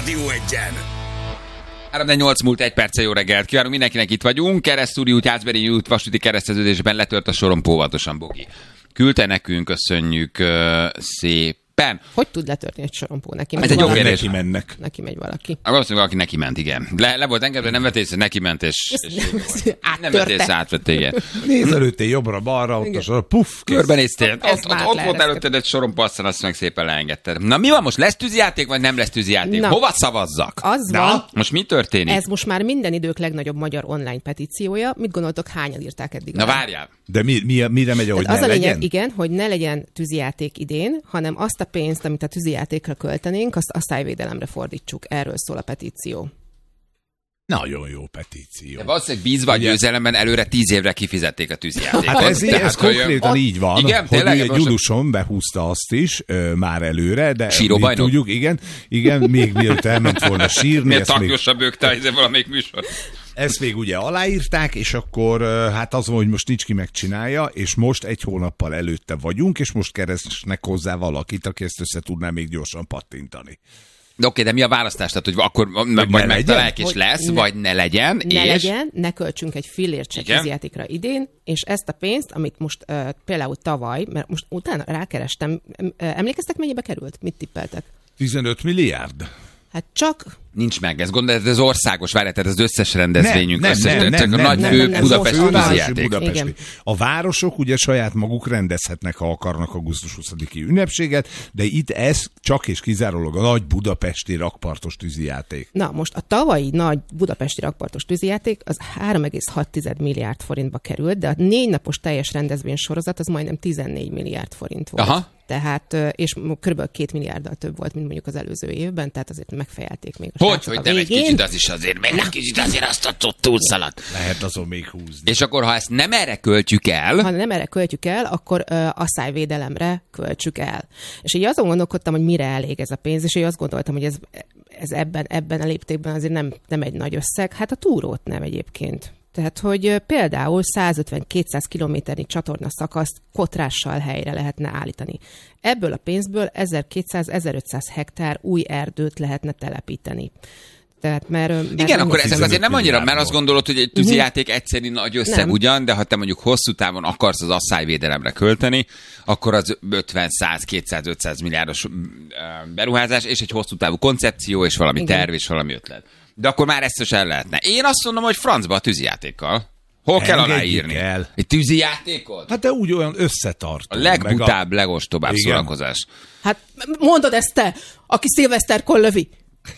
Rádió Egyen. 3-8 múlt 1 perce, jó reggelt kívánunk, mindenkinek itt vagyunk. Keresztúri út, Jászberényi út, vasúti kereszteződésben letört a sorompó, óvatosan, Bogi. Küldte nekünk, köszönjük szépen. Hogy tud letörni egy sorompó? Neki megy valaki. Valószínűleg valaki neki ment, igen. Le volt engedve, nem vett észre, neki ment, és nem vett észre, átvette, igen. Nézelődtél jobbra-balra, ott a sor, puff, körbenéztél. Ott volt előtted egy sorompó, aztán meg szépen leengedted. Na mi van most? Lesz tűzijáték, vagy nem lesz tűzijáték? Na, hova szavazzak? Az van. Most mi történik? Ez most már minden idők legnagyobb magyar online petíciója. Mit gondoltok, hányan írták eddig? Na várjál. De mire megy, hogy az ne a lényeg, legyen? igen, hogy ne legyen tűzijáték idén, hanem azt a pénzt, amit a tűzijátékra költenénk, azt asszályvédelemre fordítsuk. Erről szól a petíció. Nagyon jó petíció. De valószínűleg bízva a győzelemben előre 10 évre kifizették a tűzijátékot. Hát ez konkrétan így van, igen, hogy tényleg, egy Gyuluson behúzta azt is már előre, de síróbajnok? Tudjuk, igen, még mielőtt elment volna sírni. Miért tartjosabb ők te, valamelyik műsor? Ezt még ugye aláírták, és akkor hát az van, hogy most nincs ki megcsinálja, és most 1 hónappal előtte vagyunk, és most keresnek hozzá valakit, aki ezt össze tudná még gyorsan pattintani. De oké, de mi a választás? Tehát, hogy akkor vagy megtalálják és lesz, vagy ne legyen. Ne költsünk egy fillért se tűzijátékra idén, és ezt a pénzt, amit most például tavaly, mert most utána rákerestem, emlékeztek, mennyibe került? Mit tippeltek? 15 milliárd? Hát csak... Nincs meg, ez gondolod, ez országos, várjál, tehát az összes rendezvényünk, nem, a nagy fő budapesti tűzijáték. A városok ugye saját maguk rendezhetnek, ha akarnak augusztus 20-i ünnepséget, de itt ez csak és kizárólag a nagy budapesti rakpartos tűzijáték. Na, most a tavalyi nagy budapesti rakpartos tűzijáték az 3,6 milliárd forintba került, de a 4 napos teljes rendezvény sorozat az majdnem 14 milliárd forint volt. Aha. Tehát, és kb. 2 milliárddal több volt, mint mondjuk az előző évben, tehát azért megfejelték még a hogy nem egy kicsit az is azért, meg egy kicsit azért azt a túlszaladt. Lehet azon még húzni. És akkor, ha ezt nem erre költjük el... Ha nem erre költjük el, akkor asszályvédelemre költsük el. És így azon gondolkodtam, hogy mire elég ez a pénz, és én azt gondoltam, hogy ez ebben a léptékben azért nem egy nagy összeg. Hát a túrót nem egyébként. Tehát, hogy például 150-200 kilométernyi csatorna szakaszt kotrással helyre lehetne állítani. Ebből a pénzből 1200-1500 hektár új erdőt lehetne telepíteni. Tehát, mert igen, akkor ezek azért nem annyira, mert azt gondolod, hogy egy tűzijáték egyszerű nagy összeg ugyan, de ha te mondjuk hosszú távon akarsz az asszályvédelemre költeni, akkor az 50-100-200-500 milliárdos beruházás, és egy hosszú távú koncepció, és valami terv, és valami ötlet. De akkor már ezt is el lehetne. Én azt mondom, hogy francba a tűzijátékkal. Hol kell aláírni? Egy tűzijátékot? Hát de úgy olyan összetartó. A legbutább, legostobább szórakozás. Hát mondod ezt te, aki szilveszterkor lövi.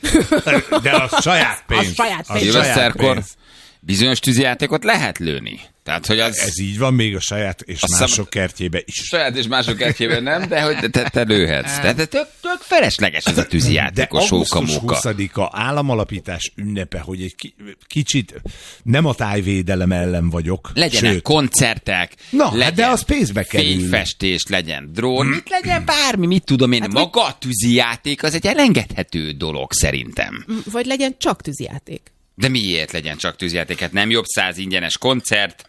De a saját pénz. A szilveszterkor bizonyos tűzijátékot lehet lőni. Tehát, hogy ez így van még a saját és mások kertjébe is. Saját és mások kertjébe nem, de hogy te lőhetsz. Tehát tök felesleges ez a tűzijátékos hókamóka. De augusztus 20-a államalapítás ünnepe, hogy egy kicsit nem a tájvédelem ellen vagyok. Legyenek koncertek, legyen de az pénzbe kerül. Fényfestés, legyen drón, itt legyen bármi, mit tudom én. Hát maga a tűzijáték az egy elengedhető dolog szerintem. Vagy legyen csak tűzijáték. De miért legyen csak tűzijáték? Hát nem jobb 100 ingyenes koncert,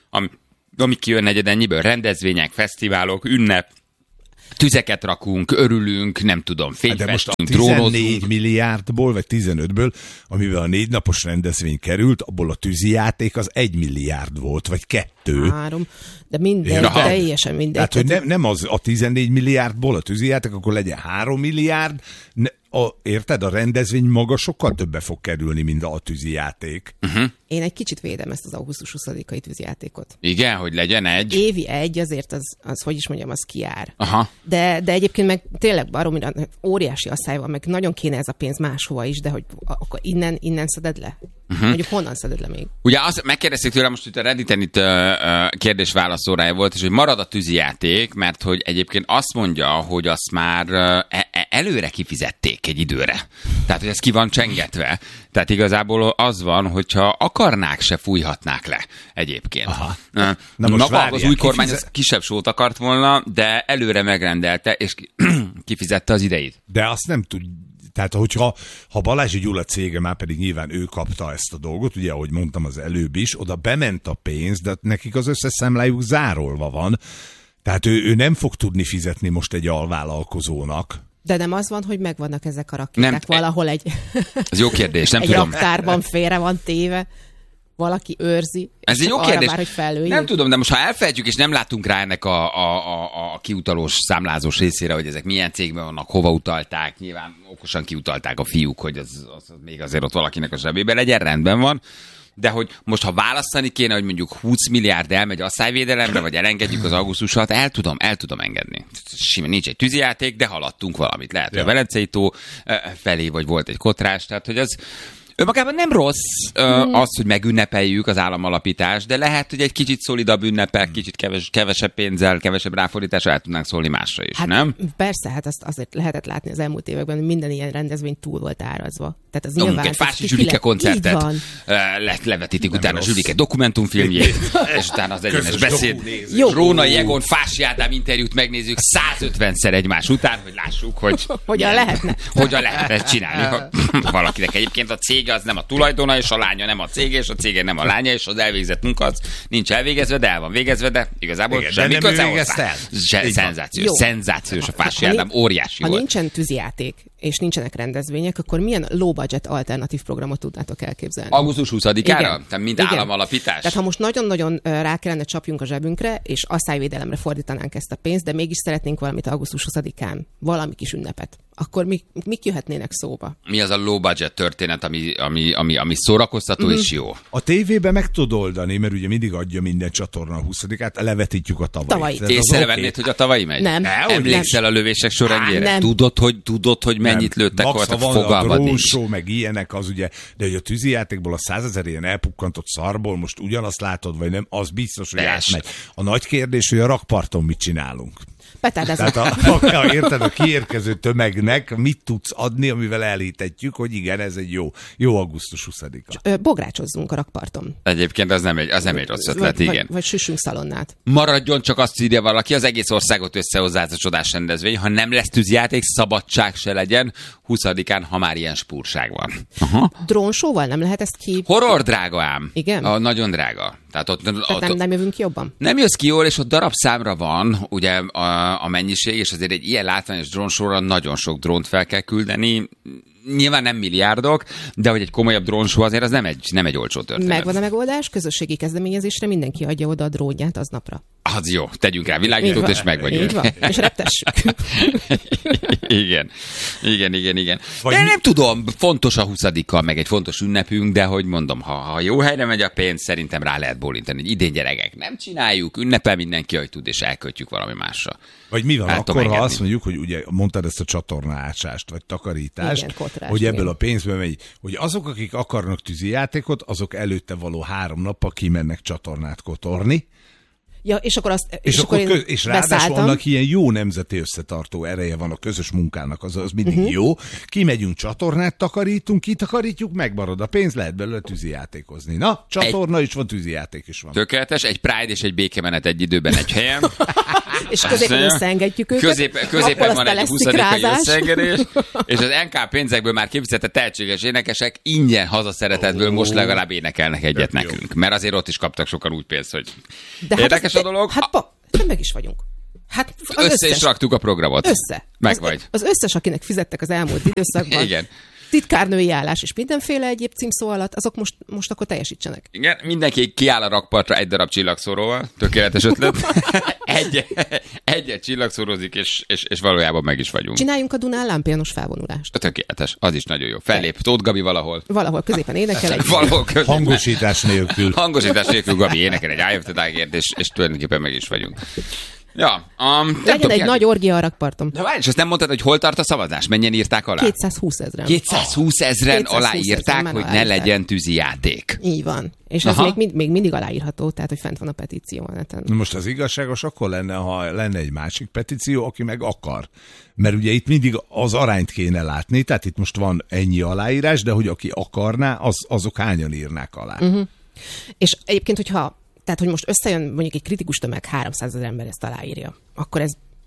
ami kijön negyedennyiből, rendezvények, fesztiválok, ünnep, tüzeket rakunk, örülünk, nem tudom, fényfestünk, drónozunk. De most a 14 milliárdból, vagy 15-ből, amivel a 4 napos rendezvény került, abból a tűzijáték az 1 milliárd volt, vagy 2. 3, de mindegy, teljesen mindegy. Tehát, hogy nem az a 14 milliárdból a tűzijáték, akkor legyen 3 milliárd, érted? A rendezvény maga sokkal többe fog kerülni, mint a tűzijáték. Én egy kicsit védem ezt az augusztus 20-ai tűzijátékot. Igen, hogy legyen egy? Évi egy, azért az hogy is mondjam, az kijár. Aha. De egyébként meg tényleg baromira óriási asszály van, meg nagyon kéne ez a pénz máshova is, de hogy akkor innen szeded le? Mondjuk honnan szeded le még? Ugye azt megkérdezték tőlem, most itt a Redditen itt kérdés-válasz-órája volt, és hogy marad a tűzijáték, mert hogy egyébként azt mondja, hogy azt már előre kifizették egy időre. Tehát, hogy ez ki van csengetve. Tehát igazából az van, hogyha akarnák, se fújhatnák le egyébként. Aha. Na most várjál, az új kormány az kisebb sót akart volna, de előre megrendelte, és kifizette az idejét. De azt nem tud. Tehát, hogyha Balázsi Gyula cége, már pedig nyilván ő kapta ezt a dolgot, ugye, ahogy mondtam az előbb is, oda bement a pénz, de nekik az összes számlájuk zárolva van. Tehát ő nem fog tudni fizetni most egy alvállalkozónak. De nem az van, hogy megvannak ezek a rakéták valahol ez jó kérdés, nem egy tudom. raktárban félre van téve, valaki őrzi, ez egy jó kérdés. Már, hogy fellőjük. Nem tudom, de most ha elfelejtjük, és nem látunk rá ennek a kiutalós, számlázós részére, hogy ezek milyen cégben vannak, hova utalták, nyilván okosan kiutalták a fiúk, hogy az még azért ott valakinek a zsebében legyen, rendben van. De hogy most, ha választani kéne, hogy mondjuk 20 milliárd elmegy asszályvédelemre, vagy elengedjük az augusztusat, el tudom engedni. Nincs egy tűzijáték, de haladtunk valamit. Lehet, hogy a Velencei tó felé, vagy volt egy kotrás, tehát hogy az önmagában nem rossz az, hogy megünnepeljük az államalapítást, de lehet, hogy egy kicsit szolidabb ünnepel, kicsit kevesebb pénzzel, kevesebb ráfordítással el tudnánk szólni másra is, nem? Persze, hát azt azért lehetett látni az elmúlt években, hogy minden ilyen rendezvény túl volt árazva. Tehát az nyilván... Egy Fási Zsülike koncertet levetítik utána a Zsülike dokumentumfilmjét, és utána az egyenes beszéd. Rónai Egon Fási Ádám interjút megnézzük 150-szer egymás után, hogy lássuk, hogy hogyan lehetne ezt csinálni. Valakinek egyébként a cég az nem a tulajdona, és a lánya nem a cég, és a cége nem a lánya, és az elvégzett munka az nincs elvégezve, de el van végezve, de igazából igen, semmi köze hozzá. Szenzációs a Fási Ádám, óriási volt. Ha nincsen tűzijáték, és nincsenek rendezvények, akkor milyen low budget alternatív programot tudnátok elképzelni? Augusztus 20-ára? Tehát mint államalapítás? Tehát ha most nagyon-nagyon rá kellene csapjunk a zsebünkre, és asszályvédelemre fordítanánk ezt a pénzt, de mégis szeretnénk valamit augusztus 20-án, valami kis ünnepet, akkor mik jöhetnének szóba? Mi az a low budget történet, ami szórakoztató és jó? A tévében meg tud oldani, mert ugye mindig adja minden csatorna a 20-át, levetítjük a tavalyit. Észrevennéd, hogy a tavalyi megy? Nem. Emlékszel a lövések sorrendjére? Tudod, hogy mennyit lőttek voltak fogalmad nincs. Meg ilyenek az ugye, de hogy a tűzijátékból a 100 000 ilyen elpukkantott szarból most ugyanazt látod, vagy nem, az biztos, hogy átmegy. A nagy kérdés, hogy a rakparton mit csinálunk. Tehát érted, a kiérkező tömegnek mit tudsz adni, amivel elhitetjük, hogy igen, ez egy jó augusztus 20-a. Bográcsozzunk a rakparton. Egyébként az nem egy rossz ötlet, igen. Vagy süssünk szalonnát. Maradjon, csak azt írja valaki, az egész országot összehozza ez a csodás rendezvény. Ha nem lesz tűzjáték, szabadság se legyen 20-án, ha már ilyen spúrság van. Drónsóval nem lehet ezt ki... Horror drága ám. Igen? Nagyon drága. Tehát nem jövünk ki jobban? Nem jössz ki jól, és ott darabszámra van ugye a mennyiség, és azért egy ilyen látványos drónsóra nagyon sok drónt fel kell küldeni. Nyilván nem milliárdok, de hogy egy komolyabb drónsó azért az nem egy olcsó történet. Megvan a megoldás, közösségi kezdeményezésre mindenki adja oda a drónját aznapra. Az jó, tegyünk rá világítót, és meg vagyunk. Így van, és reptessük. Igen. De nem tudom, fontos a 20-a, meg egy fontos ünnepünk, de hogy mondom, ha jó helyre megy a pénz, szerintem rá lehet bólintani. Idén gyerekek nem csináljuk, ünnepel mindenki, ahogy tud, és elköltjük valami másra. Vagy mi van akkor, ha azt mondjuk, hogy ugye mondtad ezt a csatornaácsást, vagy takarítást, igen, kotrás, hogy ebből a pénzből megy, hogy azok, akik akarnak tűzijátékot, azok előtte való 3 nappal kimennek csatornát kotorni. Ja, és akkor azt és ráadásul annak ilyen jó nemzeti összetartó ereje van a közös munkának, az mindig jó. Kimegyünk csatornát, takarítunk, kitakarítjuk, megmarad a pénz, lehet belőle tűzijátékozni. Na, csatorna is van, tűzijáték is van. Tökéletes, egy Pride és egy békemenet egy időben egy helyen. És középen összeengedjük őket. Középen van egy 20-ai összeengedés, és az NK pénzekből már kifizetett tehetséges énekesek ingyen hazaszeretetből most legalább énekelnek egyet nekünk. Mert azért ott is kaptak sokan úgy pénzt, hogy érdekes a dolog. Hát meg is vagyunk. Hát össze is raktuk a programot. Vagy. Az összes, akinek fizettek az elmúlt időszakban. Igen. Titkárnői állás és mindenféle egyéb címszó alatt, azok most akkor teljesítsenek. Igen, mindenki kiáll a rakpartra egy darab csillagszóróval, tökéletes ötlet. Egyet csillagszórózik, és valójában meg is vagyunk. Csináljunk a Dunán lámpionos felvonulást. Tökéletes, az is nagyon jó. Fellép Tóth Gabi valahol. Valahol középen énekel egy. Hangosítás nélkül. Hangosítás nélkül Gabi énekel egy Eye of the Tiger-t, és tulajdonképpen meg is vagyunk. Ja, legyen egy nagy orgia a rakparton. De várj, és azt nem mondtad, hogy hol tart a szavazás? Mennyien írták alá? 220 000. 220 000 aláírták, hogy ne legyen tűzijáték. Így van. És ez még mindig aláírható, tehát hogy fent van a petíció a neten. Most az igazságos akkor lenne, ha lenne egy másik petíció, aki meg akar. Mert ugye itt mindig az arányt kéne látni, tehát itt most van ennyi aláírás, de hogy aki akarná, azok hányan írnák alá. És egyébként, hogy most összejön mondjuk egy kritikus tömeg 300 000 ember ezt aláírja, akkor ez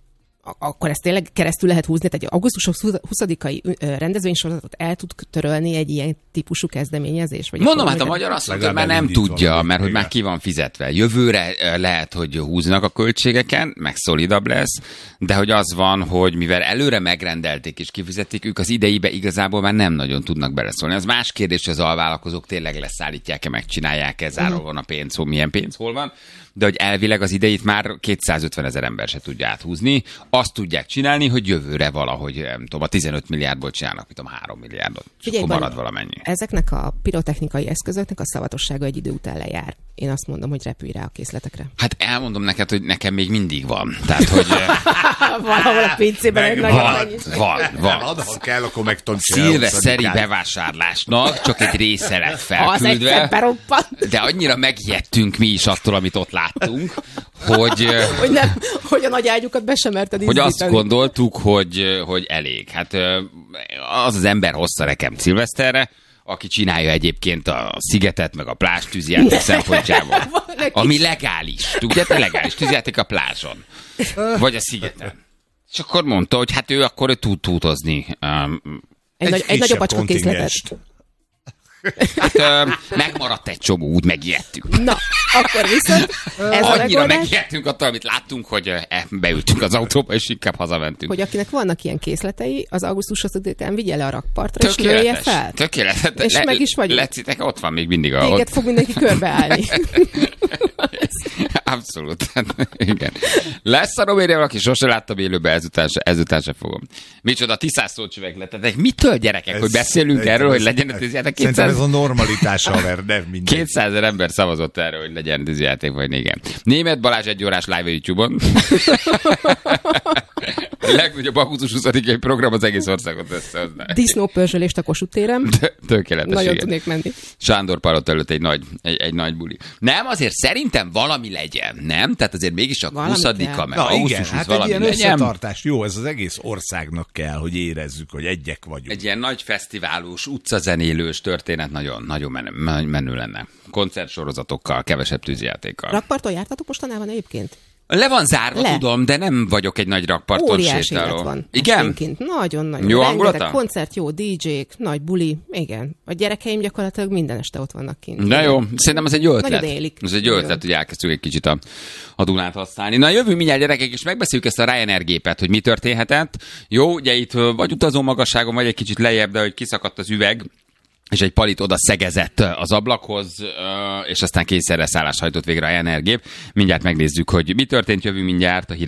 akkor ezt tényleg keresztül lehet húzni, tehát egy augusztus 20-ai rendezvénysorozatot el tud törölni egy ilyen típusú kezdeményezés? Vagy mondom, hát a magyar azt mondja, hogy már nem tudja, mert hogy már ki van fizetve. Jövőre lehet, hogy húznak a költségeken, meg szolidabb lesz, de hogy az van, hogy mivel előre megrendelték és kifizették, ők az ideibe igazából már nem nagyon tudnak beleszólni. Az más kérdés, hogy az alvállalkozók tényleg leszállítják-e, megcsinálják-e, zárva van a pénz, milyen pénz hol van, de hogy elvileg az ideit már 250 000 ember se tudja áthúzni. Azt tudják csinálni, hogy jövőre valahogy, nem tudom, a 15 milliárdból csinálnak, mit tudom, 3 milliárdot. És akkor marad valamennyi. Ezeknek a pirotechnikai eszközöknek a szavatossága egy idő után lejár. Én azt mondom, hogy repülj rá a készletekre. Hát elmondom neked, hogy nekem még mindig van. Tehát, hogy... valahol a pincében egy nagyon mennyiség. Van. Ha kell, akkor meg tudom szilveszteri bevásárlásnak csak egy része lett felküldve. De annyira megijedtünk mi is attól, amit ott láttunk, hogy a nagy ágyukat be sem merted ízítani. Hogy azt gondoltuk, hogy elég. Hát az ember hozta nekem szilveszterre, aki csinálja egyébként a szigetet, meg a plázs tűzjáték szempontjából. Ami legális. Tudjátok, legális tűzjáték a plázson. Vagy a szigeten. És akkor mondta, hogy hát ő akkor tud hozni. Egy nagyobb acska készletet. Hát megmaradt egy csomó, úgy megijedtünk. Na, akkor viszont ez annyira megijedtünk attól, amit láttunk, hogy beültünk az autóba, és inkább hazamentünk. Hogy akinek vannak ilyen készletei, az augusztus 5-án vigye le a rakpartra, és lője fel. Tökéletes. És meg is vagyunk. Lecitek, ott van még mindig a... Téged fog mindenki körbeállni. Abszolút. Igen. Lesz a Romériával, aki sose láttam élőben, ezután se fogom. Micsoda tisztászó csüvegletetek. Mitől, gyerekek, hogy beszélünk erről, hogy legyen a tűzjáték? Szerintem ez a normalitása, mert nem minden. 200 000 ember szavazott erről, hogy legyen tűzjáték, vagy igen. Németh Balázs 1 órás live a YouTube-on. A legnagyobb augusztus 20-ai program az egész országot összehozná. Disznópörzsölést a Kossuth téren. Tökéletes. Nagyon tudnék menni. Sándor Palota előtt egy nagy buli. Nem, azért szerintem valami legyen, nem? Tehát azért mégis a 20-a, meg augusztus 20 valami legyen. Egy ilyen összetartás. Jó, ez az egész országnak kell, hogy érezzük, hogy egyek vagyunk. Egy ilyen nagy fesztiválós, utcazenélős történet nagyon menő lenne. Koncertsorozatokkal, kevesebb tűzjátékkal. Rakparton jártatok mostanában egyébként? Le van zárva, tudom, de nem vagyok egy nagy rakparton sétáló. Van. Igen? Nagyon-nagyon. Jó hangulata? Koncert, jó DJ-k, nagy buli. Igen. A gyerekeim gyakorlatilag minden este ott vannak kint. Na jó, szerintem ez egy jó ötlet. Nagyon élik. Ez egy jó ötlet, hogy elkezdjük egy kicsit a Dunát használni. Na jövő mindjárt, gyerekek, és megbeszéljük ezt a Ryanair gépet, hogy mi történhetett. Jó, ugye itt vagy utazó magasságon, vagy egy kicsit lejjebb, de hogy kiszakadt az üveg, és egy palit oda szegezett az ablakhoz, és aztán kényszerre szállást hajtott végre a Ryanair gép. Mindjárt megnézzük, hogy mi történt, jövő mindjárt a